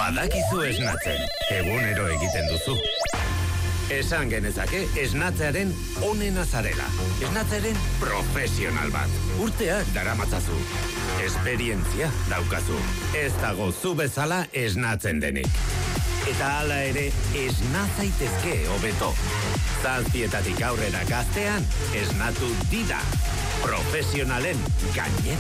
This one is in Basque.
Badakizu esnatzen, egunero egiten duzu. Esan genezake esnatzearen onena zarela. Esnatzearen profesional bat. Urteak daramatzazu. Esperientzia daukazu. Ez dago zu bezala esnatzen denik. Eta hala ere, esna zaitezke hobeto. Zazpietatik aurrera gaztean, esnatu dida. Profesionalen gainera.